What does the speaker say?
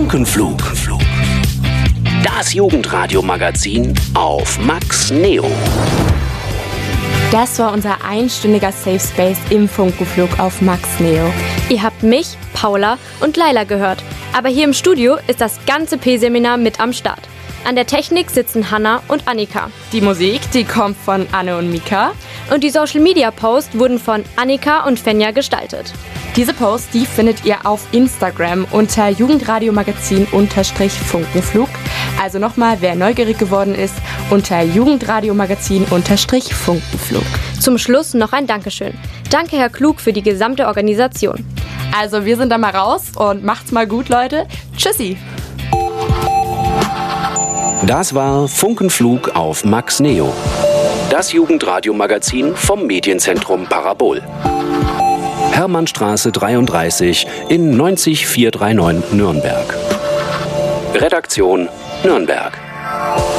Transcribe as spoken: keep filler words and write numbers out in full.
Funkenflug. Das Jugendradio-Magazin auf Max Neo. Das war unser einstündiger Safe Space im Funkenflug auf Max Neo. Ihr habt mich, Paula und Laila gehört. Aber hier im Studio ist das ganze P-Seminar mit am Start. An der Technik sitzen Hanna und Annika. Die Musik, die kommt von Anne und Mika. Und die Social-Media-Posts wurden von Annika und Fenja gestaltet. Diese Posts, die findet ihr auf Instagram unter Jugendradiomagazin-Funkenflug. Also nochmal, wer neugierig geworden ist, unter Jugendradiomagazin-Funkenflug. Zum Schluss noch ein Dankeschön. Danke, Herr Klug, für die gesamte Organisation. Also wir sind da mal raus und macht's mal gut, Leute. Tschüssi! Das war Funkenflug auf Max Neo. Das Jugendradio-Magazin vom Medienzentrum Parabol. Hermannstraße dreiunddreißig in neunzig vierhundertneunundneunzig Nürnberg. Redaktion Nürnberg.